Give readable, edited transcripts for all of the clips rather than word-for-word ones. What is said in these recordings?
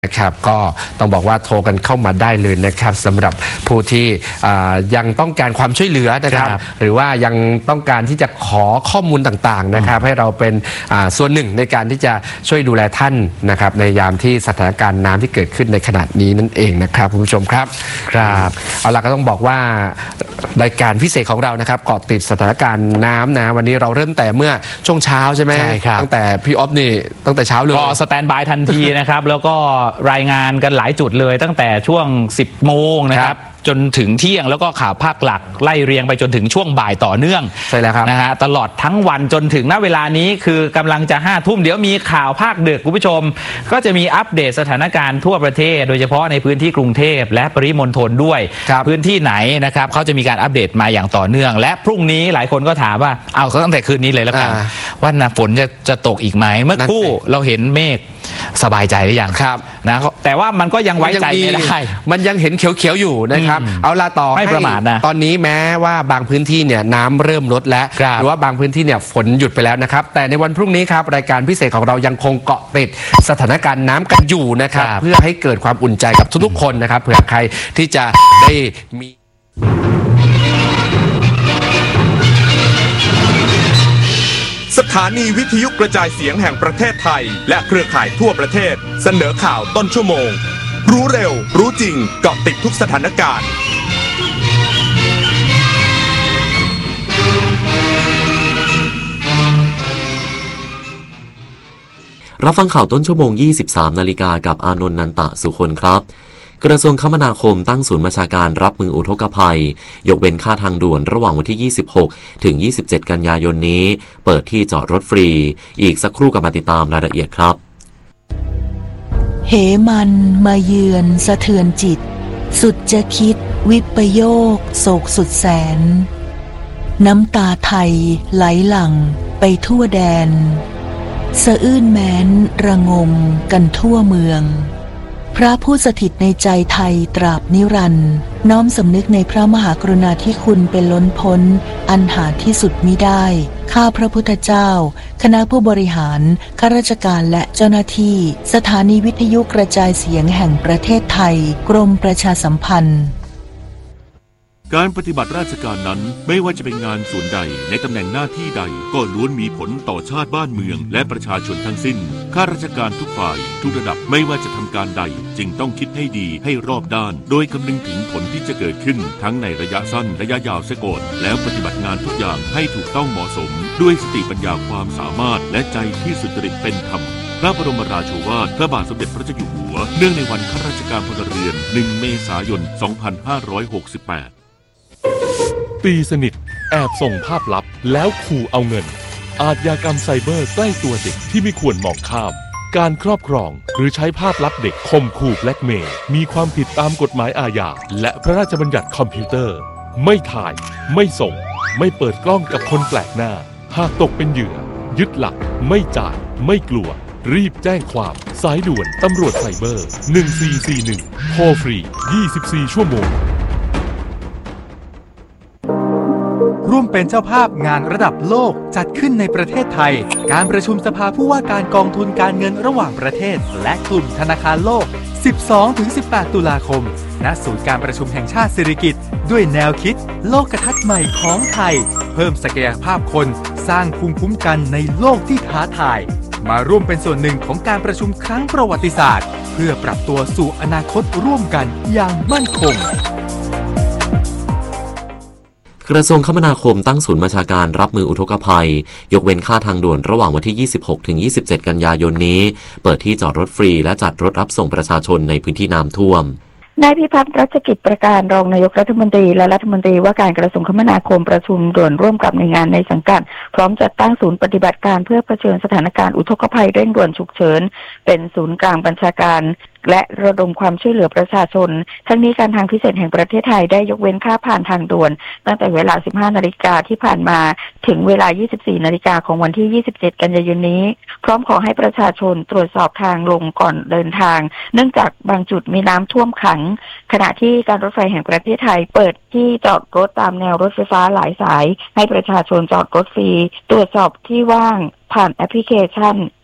นะครับก็ต้องบอกว่าโทรกันเข้ามาได้เลยนะครับสำหรับผู้ที่ยังต้องการความช่วยเหลือนะครับหรือว่ายังต้องการที่จะขอข้อมูลต่างๆนะครับให้เราเป็นส่วนหนึ่งในการที่จะช่วยดูแลท่านนะครับในยามที่สถานการณ์น้ำที่เกิดขึ้นในขณะนี้นั่นเองนะครับคุณผู้ชมครับเอาล่ะก็ต้องบอกว่ารายการพิเศษของเรานะครับเกาะติดสถานการณ์น้ำนะวันนี้เราเริ่มแต่เมื่อช่วงเช้าใช่ไหมตั้งแต่พี่อ๊อฟนี่ตั้งแต่เช้าเลยก็สแตนบายทันทีนะครับแล้วก็รายงานกันหลายจุดเลยตั้งแต่ช่วง10 โมงนะครับจนถึงเที่ยงแล้วก็ข่าวภาคหลักไล่เรียงไปจนถึงช่วงบ่ายต่อเนื่องใช่แล้วครับนะฮะตลอดทั้งวันจนถึงณเวลานี้คือกำลังจะ5 ทุ่มเดี๋ยวมีข่าวภาคดึกคุณผู้ชมก็จะมีอัปเดตสถานการณ์ทั่วประเทศโดยเฉพาะในพื้นที่กรุงเทพและปริมณฑลด้วยพื้นที่ไหนนะครับเขาจะมีการอัปเดตมาอย่างต่อเนื่องและพรุ่งนี้หลายคนก็ถามว่าเอาตั้งแต่คืนนี้เลยแล้วกันว่าฝนจะตกอีกไหมเมื่อคู่เราเห็นเมฆสบายใจหรือยังครับนะแต่ว่ามันก็ยังไว้ใจไม่ได้มันยังเห็นเขียวๆอยู่นะครับเอาละต่อไม่ประมาทนะตอนนี้แม้ว่าบางพื้นที่เนี่ยน้ำเริ่มลดแล้วหรือว่าบางพื้นที่เนี่ยฝนหยุดไปแล้วนะครับแต่ในวันพรุ่งนี้ครับรายการพิเศษของเรายังคงเกาะติดสถานการณ์น้ำกันอยู่นะครับเพื่อให้เกิดความอุ่นใจกับทุกๆคนนะครับเผื่อใครที่จะได้มีสถานีวิทยุกระจายเสียงแห่งประเทศไทยและเครือข่ายทั่วประเทศเสนอข่าวต้นชั่วโมงรู้เร็วรู้จริงเกาะติดทุกสถานการณ์รับฟังข่าวต้นชั่วโมง 23 นาฬิกากับอานนท์ นันตะสุคนครับกระทรวงคมนาคมตั้งศูนย์บัญชาการรับมืออุทกภัยยกเว้นค่าทางด่วนระหว่างวันที่ 26 ถึง 27 กันยายนนี้เปิดที่จอดรถฟรีอีกสักครู่กับมาติดตามรายละเอียดครับเหมันมาเยือนสะเทือนจิตสุดจะคิดวิปโยคโศกสุดแสนน้ำตาไทยไหลหลั่งไปทั่วแดนสะอื้นแม้นระงมกันทั่วเมืองพระผู้สถิตในใจไทยตราบนิรันดร์น้อมสำนึกในพระมหากรุณาธิคุณเป็นล้นพ้นอันหาที่สุดมิได้ข้าพระพุทธเจ้าคณะผู้บริหารข้าราชการและเจ้าหน้าที่สถานีวิทยุกระจายเสียงแห่งประเทศไทยกรมประชาสัมพันธ์การปฏิบัติราชการนั้นไม่ว่าจะเป็นงานส่วนใดในตำแหน่งหน้าที่ใดก็ล้วนมีผลต่อชาติบ้านเมืองและประชาชนทั้งสิ้นข้าราชการทุกฝ่ายทุกระดับไม่ว่าจะทำการใดจึงต้องคิดให้ดีให้รอบด้านโดยคำนึงถึงผลที่จะเกิดขึ้นทั้งในระยะสั้นระยะยาวเสียก่อนแล้วปฏิบัติงานทุกอย่างให้ถูกต้องเหมาะสมด้วยสติปัญญาความสามารถและใจที่สุจริตเป็นธรรมพระบรมราโชวาทพระบาทสมเด็จพระเจ้าอยู่หัวเนื่องในวันข้าราชการพลเรือน1 เมษายน 2568 ตีสนิทแอบส่งภาพลับแล้วขู่เอาเงินอาชญากรรมไซเบอร์ใกล้ตัวเด็กที่ไม่ควรมองข้ามการครอบครองหรือใช้ภาพลับเด็กข่มขู่แบล็กเมย์มีความผิดตามกฎหมายอาญาและพระราชบัญญัติคอมพิวเตอร์ไม่ถ่ายไม่ส่งไม่เปิดกล้องกับคนแปลกหน้าหากตกเป็นเหยื่อยึดหลักไม่จ่ายไม่กลัวรีบแจ้งความสายด่วนตำรวจไซเบอร์1441โทรฟรี24 ชั่วโมงร่วมเป็นเจ้าภาพงานระดับโลกจัดขึ้นในประเทศไทยการประชุมสภาผู้ว่าการกองทุนการเงินระหว่างประเทศและกลุ่มธนาคารโลก 12-18 ตุลาคมณศูนย์การประชุมแห่งชาติสิริกิติ์ด้วยแนวคิดโลกทัศน์ใหม่ของไทยเพิ่มศักยภาพคนสร้างภูมิคุ้มกันในโลกที่ท้าทายมาร่วมเป็นส่วนหนึ่งของการประชุมครั้งประวัติศาสตร์เพื่อปรับตัวสู่อนาคตร่วมกันอย่างมั่นคงกระทรวงคมนาคมตั้งศูนย์บัญชาการรับมืออุทกภัยยกเว้นค่าทางด่วนระหว่างวันที่ 26 ถึง 27 กันยายนนี้เปิดที่จอดรถฟรีและจัดรถรับส่งประชาชนในพื้นที่น้ำท่วมนายพิพัฒน์รัชกิจประการรองนายกรัฐมนตรีและรัฐมนตรีว่าการกระทรวงคมนาคมประชุมด่วนร่วมกับหน่วยงานในสังกัดพร้อมจัดตั้งศูนย์ปฏิบัติการเพื่อเผชิญสถานการณ์อุทกภัยเร่งด่วนฉุกเฉินเป็นศูนย์กลางบัญชาการและระดมความช่วยเหลือประชาชนทั้งนี้การทางพิเศษแห่งประเทศไทยได้ยกเว้นค่าผ่านทางด่วนตั้งแต่เวลา 15 นาฬิกาที่ผ่านมาถึงเวลา 24 นาฬิกาของวันที่ 27 กันยายนนี้พร้อมขอให้ประชาชนตรวจสอบทางลงก่อนเดินทางเนื่องจากบางจุดมีน้ำท่วมขังขณะที่การรถไฟแห่งประเทศไทยเปิดที่จอดรถตามแนวรถไฟฟ้าหลายสายให้ประชาชนจอดรถฟรีตรวจสอบที่ว่างผ่านแอปพลิเคชัน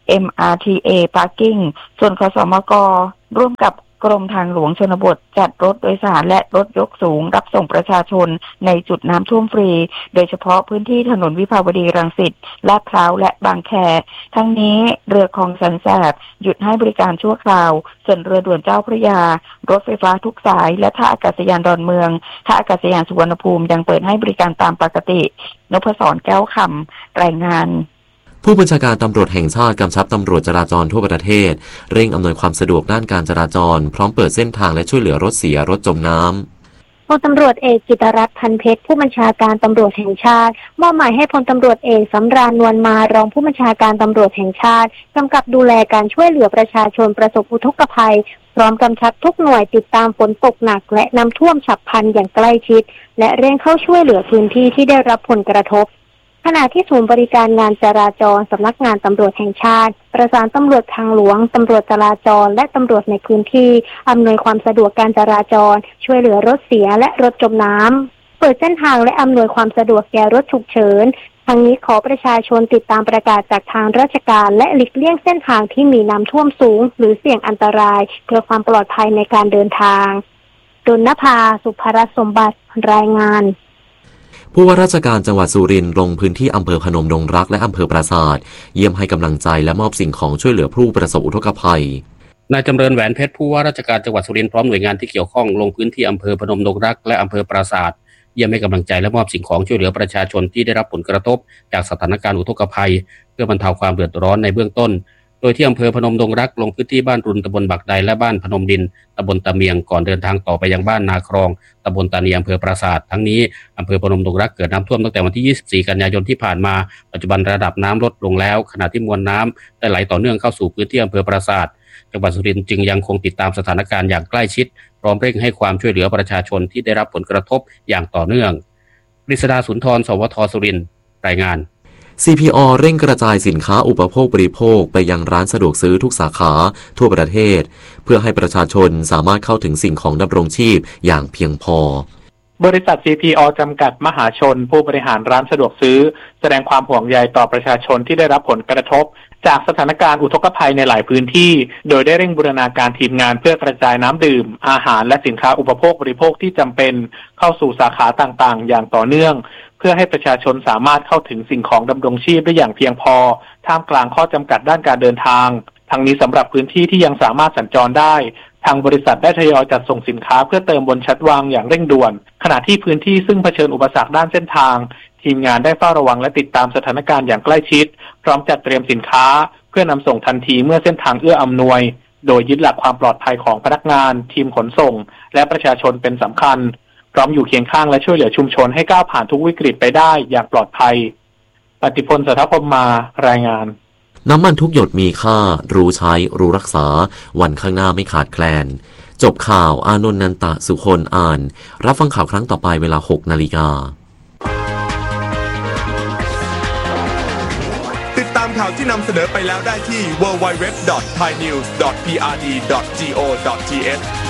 MRTA Parking ส่วนขสมก.ร่วมกับกรมทางหลวงชนบทจัดรถโดยสารและรถยกสูงรับส่งประชาชนในจุดน้ำท่วมฟรีโดยเฉพาะพื้นที่ถนนวิภาวดีรังสิตลาดพร้าวและบางแคทั้งนี้เรือคลองสันแสบหยุดให้บริการชั่วคราวส่วนเรือด่วนเจ้าพระยารถไฟฟ้าทุกสายและท่าอากาศยานดอนเมืองท่าอากาศยานสุวรรณภูมิยังเปิดให้บริการตามปกตินพศรแก้วคำรายงานผู้บัญชาการตำรวจแห่งชาติกำชับตำรวจจราจรทั่วประเทศเร่งอำนวยความสะดวกด้านการจราจรพร้อมเปิดเส้นทางและช่วยเหลือรถเสียรถจมน้ำพลตำรวจเอกจิตรรัตน์พันเพชรผู้บัญชาการตำรวจแห่งชาติมอบหมายให้พลตำรวจเอกสำราญนวลมารองผู้บัญชาการตำรวจแห่งชาติกำกับดูแลการช่วยเหลือประชาชนประสบอุทกภัยพร้อมกำชับทุกหน่วยติดตามฝนตกหนักและน้ำท่วมฉับพลันอย่างใกล้ชิดและเร่งเข้าช่วยเหลือพื้นที่ที่ได้รับผลกระทบขณะที่ศูนย์บริการงานจราจรสำนักงานตำรวจแห่งชาติประสานตำรวจทางหลวงตำรวจจราจรและตำรวจในพื้นที่อำนวยความสะดวกการจราจรช่วยเหลือรถเสียและรถจมน้ำเปิดเส้นทางและอำนวยความสะดวกแก่รถฉุกเฉินทางนี้ขอประชาชนติดตามประกาศจากทางราชการและหลีกเลี่ยงเส้นทางที่มีน้ำท่วมสูงหรือเสี่ยงอันตรายเพื่อความปลอดภัยในการเดินทางดลนภาสุภรัตน์สมบัติรายงานผู้ว่าราชการจังหวัดสุรินทร์ลงพื้นที่อำเภอพนมดงรักและอำเภอปราสาทเยี่ยมให้กำลังใจและมอบสิ่งของช่วยเหลือผู้ประสบอุทกภัยนายจำเริญแหวนเพชรผู้ว่าราชการจังหวัดสุรินทร์พร้อมหน่วยงานที่เกี่ยวข้องลงพื้นที่อำเภอพนมดงรักและอำเภอปราสาทเยี่ยมให้กำลังใจและมอบสิ่งของช่วยเหลือประชาชนที่ได้รับผลกระทบจากสถานการณ์อุทกภัยเพื่อบรรเทาความเดือดร้อนในเบื้องต้นโดยที่อำเภอพนมดงรักลงพื้นที่บ้านรุนตำบลบักใดและบ้านพนมดินตำบลตะเมียงก่อนเดินทางต่อไปยังบ้านนาครองตำบลตานีอำเภอปราสาททั้งนี้อำเภอพนมดงรักเกิดน้ำท่วมตั้งแต่วันที่24กันยายนที่ผ่านมาปัจจุบันระดับน้ำลดลงแล้วขณะที่มวลน้ำได้ไหลต่อเนื่องเข้าสู่พื้นที่อำเภอปราสาทจังหวัดสุรินทร์จึงยังคงติดตามสถานการณ์อย่างใกล้ชิดพร้อมเร่งให้ความช่วยเหลือประชาชนที่ได้รับผลกระทบอย่างต่อเนื่องกฤษดาสุนทรสวทสุรินทร์รายงาน CPO เร่งกระจายสินค้าอุปโภคบริโภคไปยังร้านสะดวกซื้อทุกสาขาทั่วประเทศเพื่อให้ประชาชนสามารถเข้าถึงสิ่งของดำรงชีพอย่างเพียงพอบริษัท CPO จำกัดมหาชนผู้บริหารร้านสะดวกซื้อแสดงความห่วงใยต่อประชาชนที่ได้รับผลกระทบจากสถานการณ์อุทกภัยในหลายพื้นที่โดยได้เร่งบูรณาการทีมงานเพื่อกระจายน้ำดื่มอาหารและสินค้าอุปโภคบริโภคที่จำเป็นเข้าสู่สาขาต่างๆอย่างต่อเนื่องเพื่อให้ประชาชนสามารถเข้าถึงสิ่งของดำรงชีพได้อย่างเพียงพอท่ามกลางข้อจำกัดด้านการเดินทางทั้งนี้สำหรับพื้นที่ที่ยังสามารถสัญจรได้ทางบริษัทได้ทยอยจัดส่งสินค้าเพื่อเติมบนชัดวางอย่างเร่งด่วนขณะที่พื้นที่ซึ่งเผชิญอุปสรรคด้านเส้นทางทีมงานได้เฝ้าระวังและติดตามสถานการณ์อย่างใกล้ชิดพร้อมจัดเตรียมสินค้าเพื่อนำส่งทันทีเมื่อเส้นทางเอื้ออำนวยโดยยึดหลักความปลอดภัยของพนักงานทีมขนส่งและประชาชนเป็นสำคัญพร้อมอยู่เคียงข้างและช่วยเหลือชุมชนให้ก้าวผ่านทุกวิกฤตไปได้อย่างปลอดภัยปฏิพล สัทธพรหมมารายงานน้ำมันทุกหยดมีค่ารู้ใช้รู้รักษาวันข้างหน้าไม่ขาดแคลนจบข่าวอานนท์นันตะสุคนอ่านรับฟังข่าวครั้งต่อไปเวลา 6 นาฬิกาติดตามข่าวที่นำเสนอไปแล้วได้ที่ www.thainews.prd.go.th